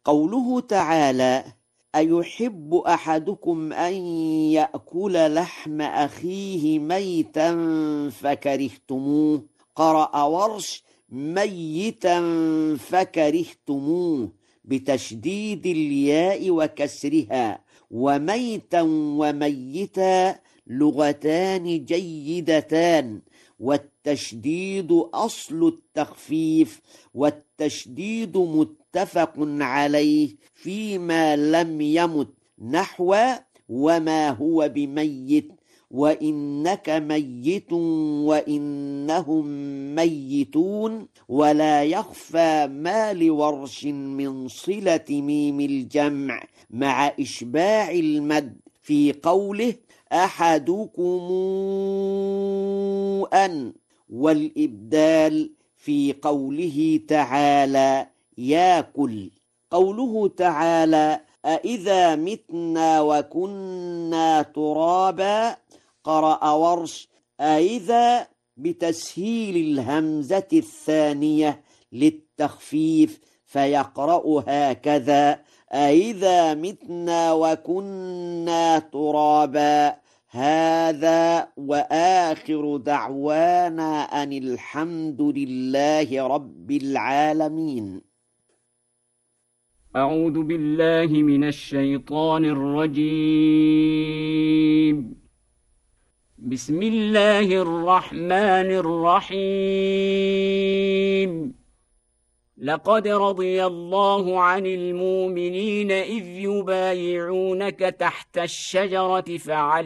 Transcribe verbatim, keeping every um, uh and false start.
قوله تعالى: أيحب أحدكم أن يأكل لحم أخيه ميتا فكرهتموه، قرأ ورش: ميتا فكرهتموه بتشديد الياء وكسرها، وميتا وميتا لغتان جيدتان، والتشديد أصل التخفيف، والتشديد متفق عليه فيما لم يمت، نحو: وما هو بميت، وإنك ميت وإنهم ميتون. ولا يخفى ما لورش من صلة ميم الجمع مع إشباع المد في قوله: أحدكم أن، والإبدال في قوله تعالى: ياكل. قوله تعالى: أإذا متنا وكنا ترابا، قرأ ورش: أإذا بتسهيل الهمزة الثانية للتخفيف، فيقرأ هكذا: أإذا متنا وكنا ترابا. هذا وآخر دعوانا أن الحمد لله رب العالمين. أعوذ بالله من الشيطان الرجيم. بسم الله الرحمن الرحيم. لقد رضي الله عن المؤمنين إذ يبايعونك تحت الشجرة فعلم